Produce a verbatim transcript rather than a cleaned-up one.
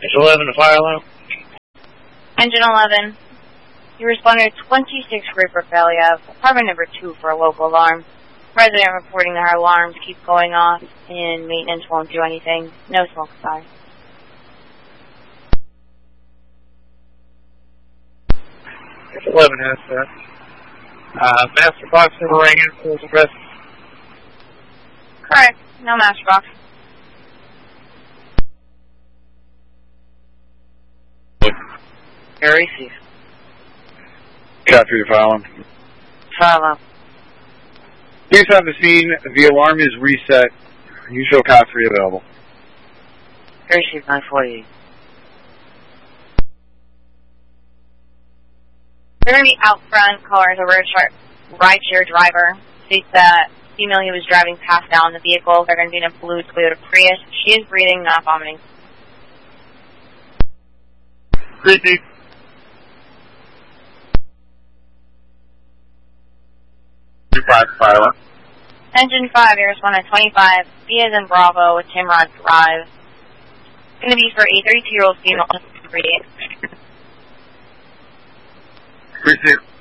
eleven to fire alarm. Engine eleven. You responded to twenty-six Rupert Valley Ave, apartment number two for a local alarm. Resident reporting that her alarms keep going off and maintenance won't do anything. No smoke sign. eleven has that. Uh, master box number right here, full address. Correct. No master box. Here, receive. Copy the following. Fire alarm. Police on the scene. The alarm is reset. You show cop three available. Here, receive nine forty-eight. We're going to be out front. Caller is a rideshare driver. States that female he was driving passed out in the vehicle. They're going to be in a blue Toyota Prius. She is breathing, not vomiting. Receive. five, fire alarm. Engine five, you respond at twenty-five. B as in Bravo with Timrod Drive. It's going to be for a thirty-two-year-old female. Receive.